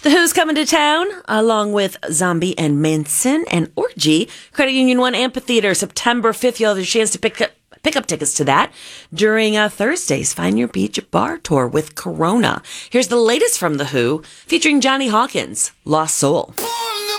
The Who's coming to town, along with Zombie and Manson and Orgy. Credit Union 1 Amphitheater, September 5th. You'll have a chance to pick up tickets to that during Thursday's Find Your Beach Bar Tour with Corona. Here's the latest from The Who, featuring Johnny Hawkins, Lost Soul.